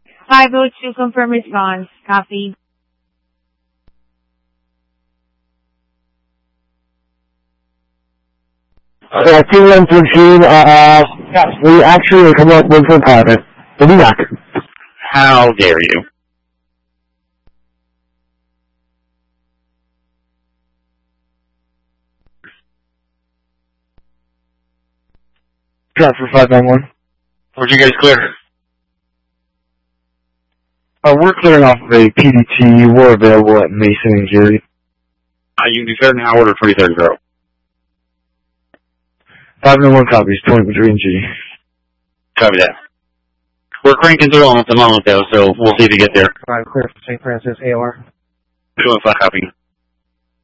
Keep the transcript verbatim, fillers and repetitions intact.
five oh two, confirm response. Copy. Uh, T one thirteen, uh, we actually come up with a private. We'll be back. How dare you? Drop for five nine one. Where'd you guys clear? Uh, we're clearing off of a P D T. We're available at Mason and Geary. Uh, you can do better now, order twenty-third row. five nine one copies, twenty-three and G. Copy that. We're cranking through them at the moment, though, so we'll see if you get there. Five clear for Saint Francis, A O R. two one five copy.